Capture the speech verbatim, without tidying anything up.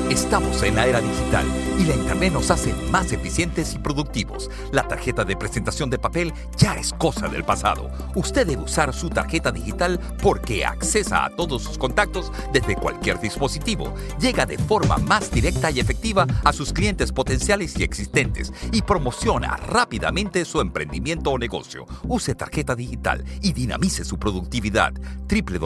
Estamos en la era digital y la Internet nos hace más eficientes y productivos. La tarjeta de presentación de papel ya es cosa del pasado. Usted debe usar su tarjeta digital porque accesa a todos sus contactos desde cualquier dispositivo. Llega de forma más directa y efectiva a sus clientes potenciales y existentes y promociona rápidamente su emprendimiento o negocio. Use tarjeta digital y dinamice su productividad. w w w